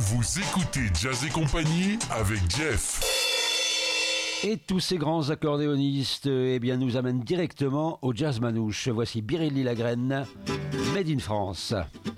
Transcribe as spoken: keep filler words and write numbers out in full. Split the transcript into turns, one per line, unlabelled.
Vous écoutez Jazz et Compagnie avec Jeff.
Et tous ces grands accordéonistes eh bien, nous amènent directement au jazz manouche. Voici Biréli Lagrène, Made in France.